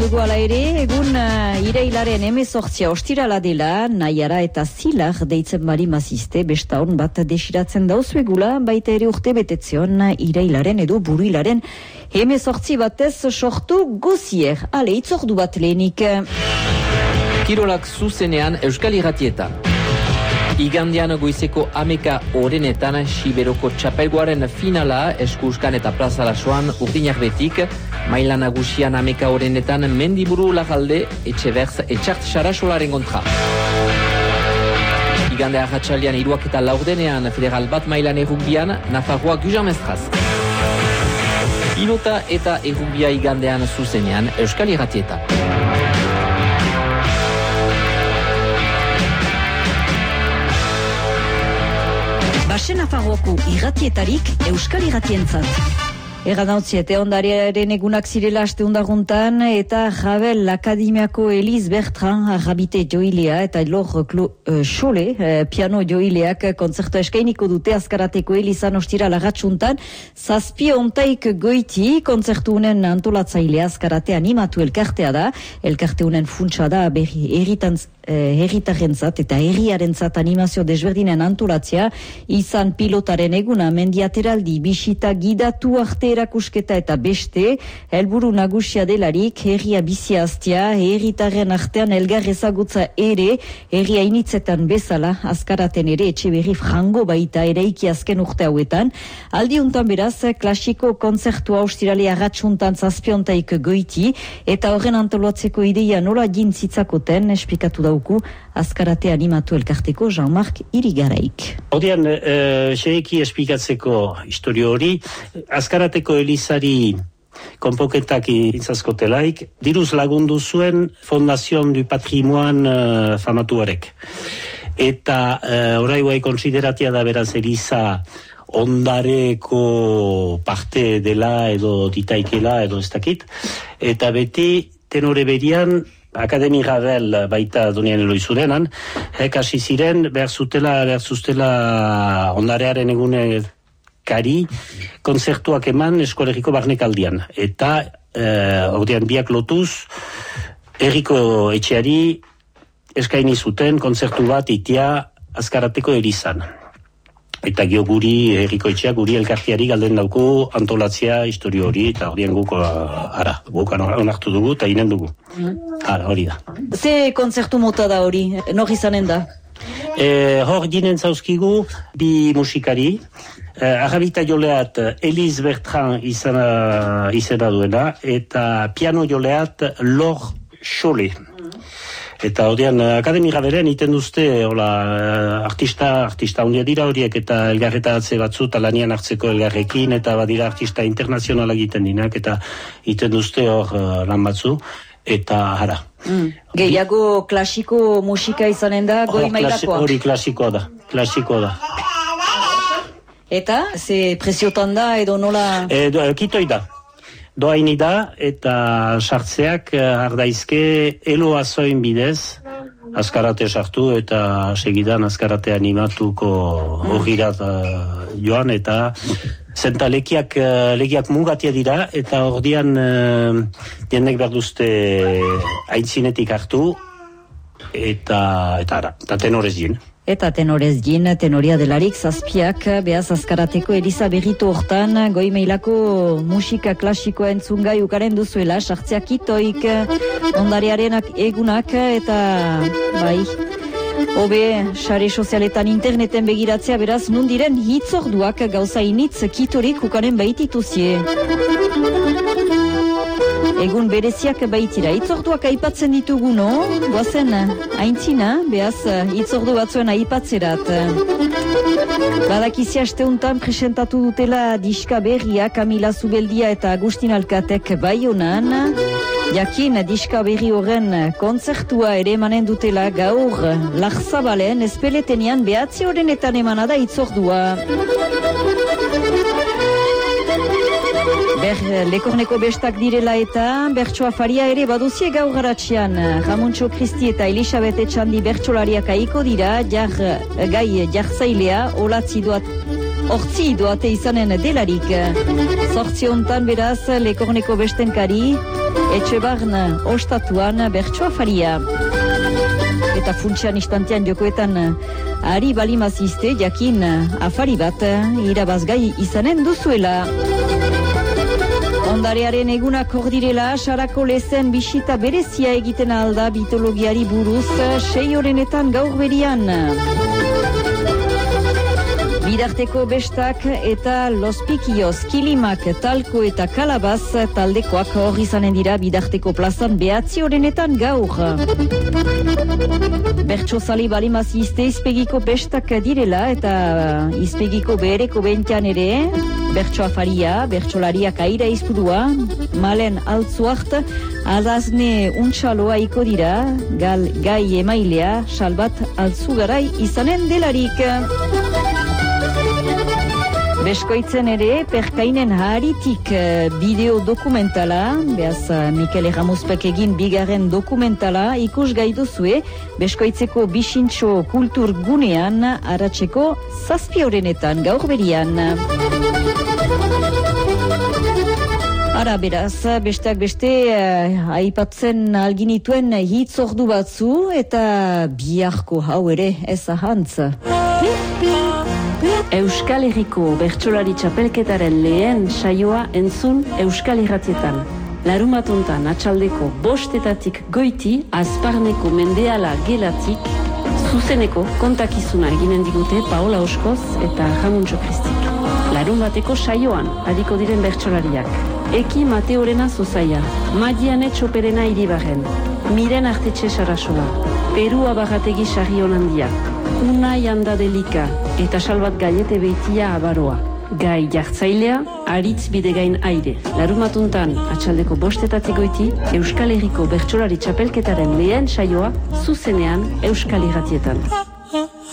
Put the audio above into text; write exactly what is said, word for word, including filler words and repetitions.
dugu ala ere, egun uh, irailaren hemezortzia ostirala dela, Naiara eta Zilar deitzen bari mazizte, besta hon bat desiratzen dauzuegula, baita ere urte betetzion irailaren edo buruilaren hemezortzi batez sortu gozier. Ale, itzordu bat lehenik. Kirolak zuzenean Euskal Irratietan. Igandean goizeko ameka orenetan Siberoko txapelgoaren finala eskuskan eta plazalasoan urdinak betik, maila nagusian ameka orenetan Mendiburu Lagalde etxeberz etxart xarasolaren kontra. Igande arratsalian hiruak eta laurdenean federal bat mailan errugbian Nafarroa Gujan-Mestraz. Pilota eta errugbia igandean zuzenean Euskal Irratietan. Basen Nafarroako irratietarik Euskal Irratientzat. Erranautziete ondariaren egunak zirela asteundaguntan eta Jabel Akademiako Eliz Bertran Rabite joilea eta Lor Xole uh, piano joileak kontzertu eskainiko dute Azkarateko Elizan ostira lagatsuntan. Zazpi ontaik goiti kontzertu unen antolatzailea Azkarate animatu elkartea da. Elkarte unen funtsa da berri erritantz herritarrentzat eta herriarentzat animazio desberdinen antolatzea, izan pilotaren eguna, mendiateraldi, bisita gidatu arte erakusketa eta beste, helburu nagusia delarik, herria biziaztea, herritarren artean elgar ezagutza ere, herria initzetan bezala, Azkaraten ere etxe berri frango baita eraiki azken urte hauetan. Aldiuntan beraz, klasiko kontzertua ostirale arratsuntan zazpiontaik goiti, eta horren antolatzeko ideia nola jintzitzakoten, esplikatu da Azkarate animatu elkarteko Jean-Marc Irigaraik. Odian, e, xeiki esplikatzeko historio hori, Azkarateko Elizari konpoketak intzazkotelaik, diruz lagundu zuen Fondación du Patrimoine uh, famatuarek. Eta uh, orai guai konsideratia da beraz Eliza ondareko parte dela edo ditaikela edo ez dakit, eta beti tenore berian Akademi Jabel baita donian eloizurenan, hekasi ziren, behar zutela, behar zuztela ondarearen egune kari, konzertuak eman eskolegiko barnekaldian. Eta, eh, ordean biak lotuz, herriko etxeari eskaini zuten konzertu bat itia Azkarateko Elizan. Eta gio guri, herriko etxea, guri elkartiari galden dauku antolatzea historio hori, eta horien guk, ara, guk onartu dugu, eta inen dugu. Ara, hori da. Ze kontzertu mota da hori, nor izanen da? E, hor dinen zauzkigu, bi musikari, e, Arrabita joleat Eliz Bertran izana, izena duena, eta piano joleat Lor Xole. Eta horian, Akademi Jabelen iten duzte, hola, artista, artista handia dira horiek, eta elgarretaratze batzu, talanian hartzeko elgarrekin, eta badira artista internazionalak egiten dinak, eta iten duzte hor uh, lan batzu, eta jara. Mm. Gehiago klasiko musika izanen da, goi mailakoa? Hori klasikoa da, klasikoa da. Eta, ze presiotan da, edo nola? E, do, kitoi da. Doaini da, eta sartzeak ardaizke elo azoin bidez, Azkarate sartu eta segidan Azkarate animatuko horrirat uh, joan, eta zenta lekiak, uh, lekiak mugatia dira, eta ordian uh, dienek berduzte aintzinetik hartu, eta, eta ara, eta tenorez dien. Eta tenorez gin, tenoria delarik zazpiak, behaz Azkarateko Eliza berritu hortan, goi meilako musika klasikoa entzungai ukaren duzuela, sartzeak itoik, ondarearenak egunak, eta bai, hobe, sare sozialetan interneten begiratzea, beraz, nundiren hitzorduak gauza initz kitorik ukaren baitituzie. Egun bereziak baitira, hitzorduak aipatzen ditugu, no? Goazen, aintzina, behaz, hitzordu batzuen aipatzerat. Badakizia asteuntan presentatu dutela diska berria, Kamila Zubeldia eta Agustin Alkatek Baionan. Jakin, diska berri horren kontzertua ere emanen dutela gaur, Larzabalen, espeletenian behatzi horrenetan emanada hitzordua. Ber, lekorneko bestak direla eta bertsoa faria ere baduzie gaur garatxean. Ramuntxo Kristi eta Elisabet Etxandi bertsolariak aiko dira, jar, gai jartzailea, olatzi doat hortzi doate izanen delarik. Zortzi hontan beraz, Lekorneko bestenkari, etxe barn ostatuan bertsoa faria. Eta funtsian istantean jokoetan ari balimazizte jakin afari bat irabazgai izanen duzuela. Ondarearen egunak ordirela, sarako lezen bisita berezia egiten alda mitologiari buruz, sei horrenetan gaur berian. Bidarteko bestak eta Los Pikioz, Kilimak, Talko eta Kalabaz taldekoak hor izanen dira Bidarteko plazan behatzi horrenetan gaur. Bertso zali balimaz izte izpegiko bestak direla eta izpegiko behereko bentian ere, bertso afaria, bertsolariak aira izpurua, malen altzuart, adazne untxaloa iko dira, gal gai emailea, salbat altzugarai izanen delarik. Beskoitzen ere, Perkainen haritik bideo dokumentala, behaz Mikel Erramuzpek egin bigarren dokumentala ikus gai duzue, Beskoitzeko Bixintxo kultur gunean, aratzeko zazpi horrenetan gaur berian. Ara beraz, besteak beste, uh, aipatzen alginituen hitz ordu batzu eta biharko hau ere ez ahantz. Euskal Herriko bertsolari txapelketaren lehen saioa entzun Euskal Irratietan. Larumatontan atxaldeko bostetatik goiti, Azparneko mendeala gelatik, zuzeneko kontakizuna eginen digute Paola Oskoz eta Jamuntxo Kristik. Larun bateko saioan adiko diren bertsolariak. Eki Mateorena Zozaia, Madiane Txoperena Iribarren, Miren Artetxe Sarasola, Peru Abarrategi Sarrion Handia, Unai Andadelika eta Salbat Gaiete Beitia Abaroa. Gai jartzailea, aritz bidegain aire. Larumatuntan, atxaldeko bostetatik goiti, Euskal Herriko bertsolari txapelketaren lehen saioa, zuzenean Euskal Irratietan.